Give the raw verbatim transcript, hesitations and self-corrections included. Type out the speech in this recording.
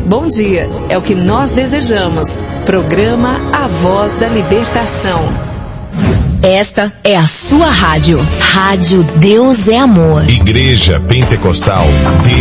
Bom dia, é o que nós desejamos. Programa A Voz da Libertação. Esta é a sua rádio. Rádio Deus é Amor. Igreja Pentecostal